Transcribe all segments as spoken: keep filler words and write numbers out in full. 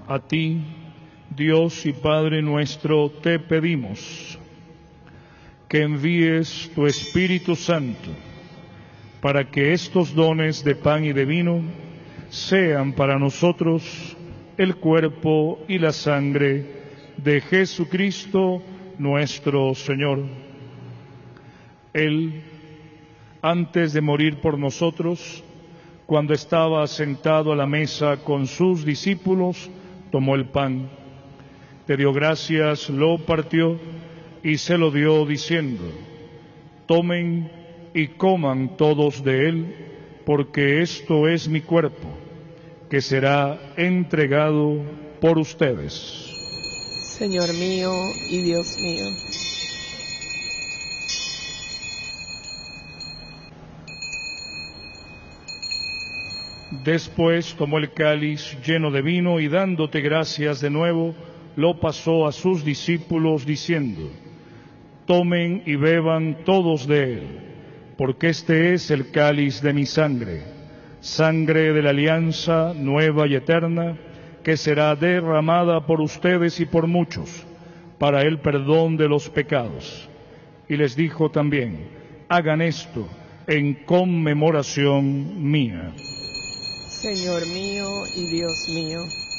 A ti, Dios y Padre nuestro, te pedimos que envíes tu Espíritu Santo para que estos dones de pan y de vino sean para nosotros el cuerpo y la sangre de Jesucristo nuestro Señor. Él, antes de morir por nosotros, cuando estaba sentado a la mesa con sus discípulos, tomó el pan, te dio gracias, lo partió y se lo dio diciendo: tomen y coman todos de él, porque esto es mi cuerpo, que será entregado por ustedes. Señor mío y Dios mío. Después tomó el cáliz lleno de vino y dándote gracias de nuevo, lo pasó a sus discípulos diciendo: tomen y beban todos de él, porque este es el cáliz de mi sangre, sangre de la alianza nueva y eterna, que será derramada por ustedes y por muchos, para el perdón de los pecados. Y les dijo también: hagan esto en conmemoración mía. Señor mío y Dios mío.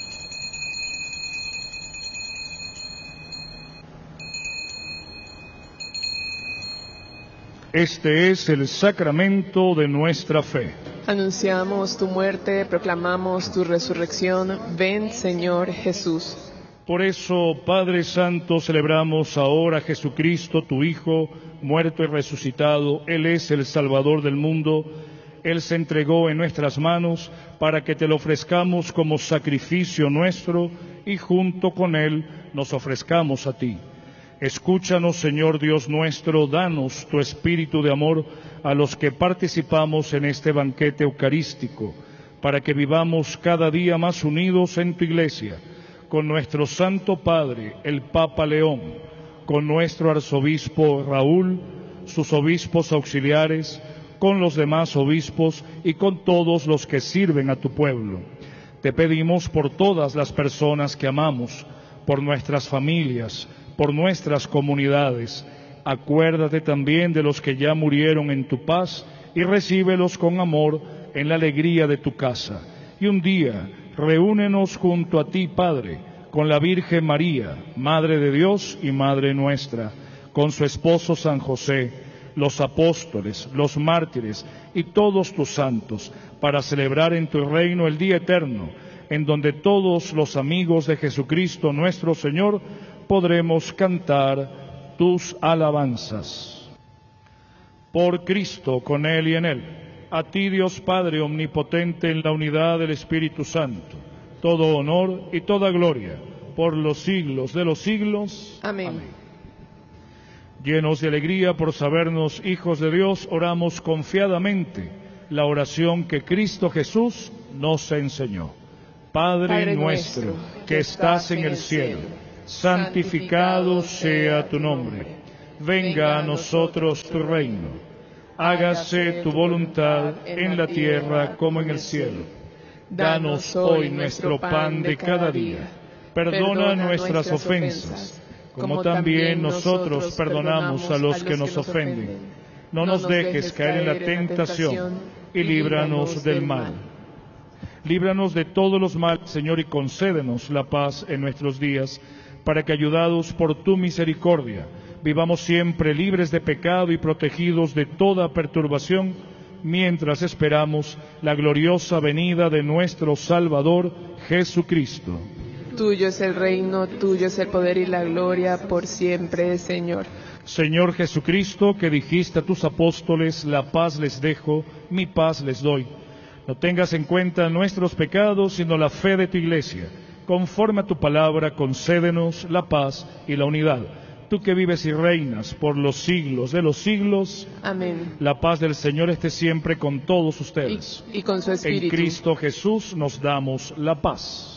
Este es el sacramento de nuestra fe. Anunciamos tu muerte, proclamamos tu resurrección. Ven, Señor Jesús. Por eso, Padre Santo, celebramos ahora a Jesucristo, tu Hijo, muerto y resucitado. Él es el Salvador del mundo. Él se entregó en nuestras manos para que te lo ofrezcamos como sacrificio nuestro y junto con Él nos ofrezcamos a ti. Escúchanos, Señor Dios nuestro, danos tu espíritu de amor a los que participamos en este banquete eucarístico, para que vivamos cada día más unidos en tu Iglesia, con nuestro Santo Padre, el Papa León, con nuestro arzobispo Raúl, sus obispos auxiliares, con los demás obispos y con todos los que sirven a tu pueblo. Te pedimos por todas las personas que amamos, por nuestras familias, por nuestras comunidades. Acuérdate también de los que ya murieron en tu paz y recíbelos con amor en la alegría de tu casa. Y un día, reúnenos junto a ti, Padre, con la Virgen María, Madre de Dios y Madre nuestra, con su esposo San José, los apóstoles, los mártires y todos tus santos, para celebrar en tu reino el día eterno, en donde todos los amigos de Jesucristo nuestro Señor podremos cantar tus alabanzas. Por Cristo, con Él y en Él, a ti Dios Padre omnipotente en la unidad del Espíritu Santo, todo honor y toda gloria por los siglos de los siglos. Amén. Amén. Llenos de alegría por sabernos hijos de Dios, oramos confiadamente la oración que Cristo Jesús nos enseñó. Padre, Padre nuestro, que estás en el cielo, santificado sea tu nombre. Venga a nosotros tu reino. Hágase tu voluntad en la tierra como en el cielo. Danos hoy nuestro pan de cada día. Perdona nuestras ofensas, como también nosotros perdonamos a los que nos ofenden. No nos dejes caer en la tentación y líbranos del mal. Líbranos de todos los males, Señor, y concédenos la paz en nuestros días, para que, ayudados por tu misericordia, vivamos siempre libres de pecado y protegidos de toda perturbación, mientras esperamos la gloriosa venida de nuestro Salvador, Jesucristo. Tuyo es el reino, tuyo es el poder y la gloria por siempre, Señor. Señor Jesucristo, que dijiste a tus apóstoles: la paz les dejo, mi paz les doy. No tengas en cuenta nuestros pecados, sino la fe de tu Iglesia. Conforme a tu palabra, concédenos la paz y la unidad. Tú que vives y reinas por los siglos de los siglos. Amén. La paz del Señor esté siempre con todos ustedes. Y, y con su espíritu. En Cristo Jesús nos damos la paz.